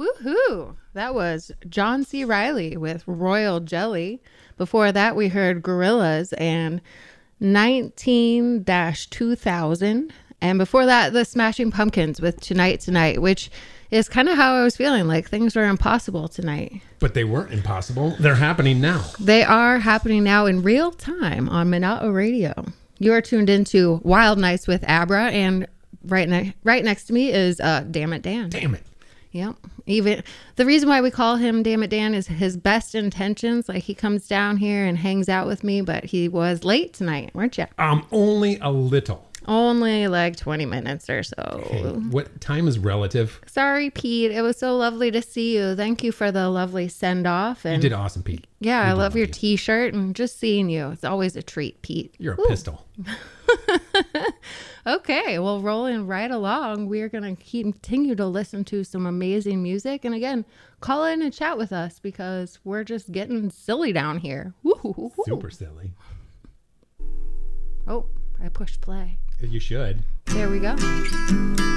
Woohoo! That was John C. Reilly with Royal Jelly. Before that, we heard Gorillaz and 19-2000. And before that, the Smashing Pumpkins with Tonight, which is kind of how I was feeling. Like things were impossible tonight. But they weren't impossible. They're happening now. They are happening now in real time on Minato Radio. You are tuned into Wild Nights with Abra, and right next to me is Damn It Dan. Damn it. Yep. Even the reason why we call him Damn It Dan is his best intentions. Like he comes down here and hangs out with me, but he was late tonight, weren't you? Only a little. Only like 20 minutes or so. Hey, what time is relative? Sorry, Pete. It was so lovely to see you. Thank you for the lovely send off. You did awesome, Pete. Yeah, I love your t-shirt and just seeing you. It's always a treat, Pete. You're a pistol. Okay, well, rolling right along, we're going to continue to listen to some amazing music. And again, call in and chat with us because we're just getting silly down here. Woo-hoo-hoo. Super silly. Oh, I pushed play. You should. There we go.